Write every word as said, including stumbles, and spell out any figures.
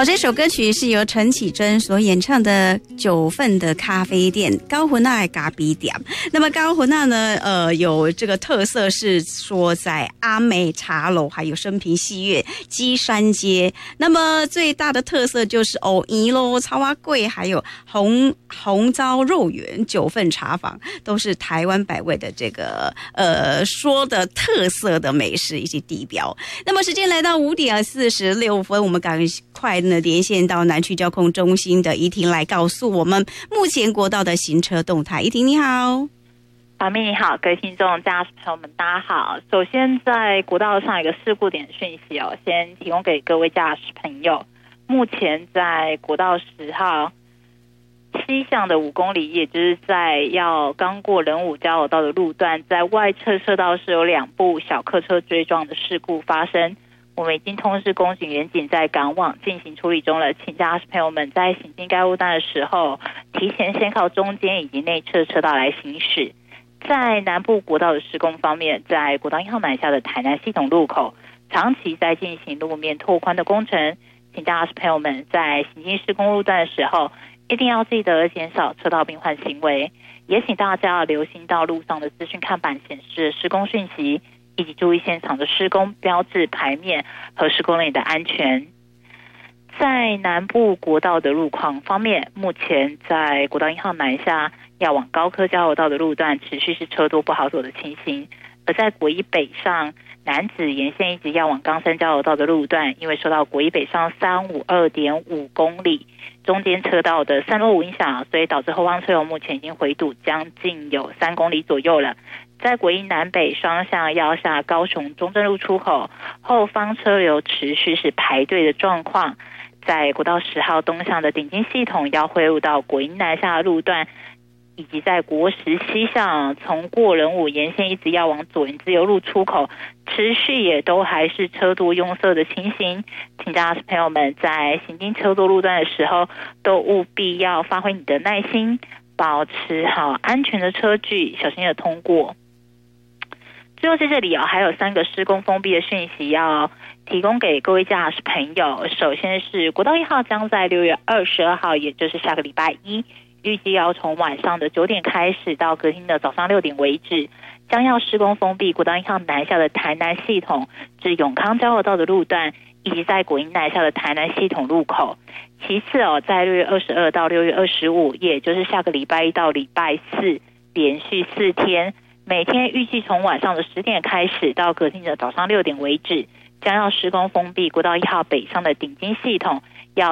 好，这首歌曲是由陈绮贞所演唱的《九份的咖啡店》高魂那咖啡店。那么高魂那呢，呃，有这个特色是说在阿美茶楼、还有生平戏院、基山街。那么最大的特色就是藕姨咯、草蛙柜，还有红红糟肉圆、九份茶坊，都是台湾百味的这个呃说的特色的美食以及地标。那么时间来到五点四十六分，我们赶快呢连线到南区交通中心的怡婷来告诉我们目前国道的行车动态。怡婷你好。 阿咪你好，各位听众驾驶朋友们大家好。首先在国道上有一个事故点讯息哦，先提供给各位驾驶朋友。目前在国道十号西向的五公里，也就是在要刚过仁武交流道的路段，在外侧车道是有两部小客车追撞的事故发生。我们已经通知公警员警在赶往进行处理中了，请驾驶朋友们在行经该路段的时候，提前先靠中间以及内侧车道来行驶。在南部国道的施工方面，在国道一号南下的台南系统路口，长期在进行路面拓宽的工程，请驾驶朋友们在行经施工路段的时候，一定要记得减少车道并换行为，也请大家要留心到路上的资讯看板显示的施工讯息，以及注意现场的施工标志牌面和施工内的安全。在南部国道的路况方面，目前在国道一号南下要往高科交流道的路段持续是车多不好走的情形，而在国一北上南子沿线一直要往冈山交流道的路段，因为受到国一北上三五二点五公里中间车道的散落无影响，所以导致后方车流目前已经回堵将近有三公里左右了。在国一南北双向要下高雄中正路出口，后方车流持续是排队的状况。在国道十号东向的顶金系统要汇入到国一南下的路段，以及在国十西向从过仁武沿线一直要往左营自由路出口，持续也都还是车多拥塞的情形。请驾驶朋友们在行经车多路段的时候，都务必要发挥你的耐心，保持好安全的车距，小心的通过。最后在这里哦，还有三个施工封闭的讯息要提供给各位驾驶朋友。首先是国道一号将在六月二十二号，也就是下个礼拜一，预计要从晚上的九点开始到隔天的早上六点为止，将要施工封闭国道一号南下的台南系统至永康交流道的路段，以及在国一南下的台南系统路口。其次哦，在六月二十二到六月二十五，也就是下个礼拜一到礼拜四，连续四天，每天预计从晚上的十点开始到隔天的早上六点为止，将要施工封闭国道一号北上的顶金系统，要